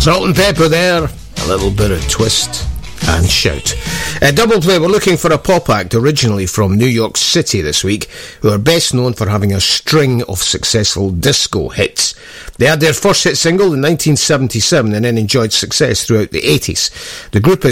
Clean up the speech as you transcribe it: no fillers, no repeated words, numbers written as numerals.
Salt and Pepper there, a little bit of twist and shout. Double Play, we're looking for a pop act originally from New York City this week, who are best known for having a string of successful disco hits. They had their first hit single in 1977 and then enjoyed success throughout the 80s. The group is